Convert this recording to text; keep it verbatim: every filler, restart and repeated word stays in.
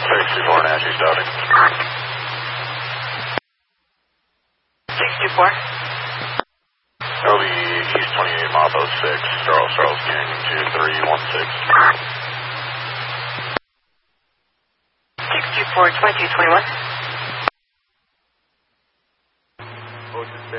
sixty-four, Nancy, starting. six two four. That'll be East twenty-eight, Moppo six, Charles, Charles King, two three one six. six two four, twenty-two twenty-one.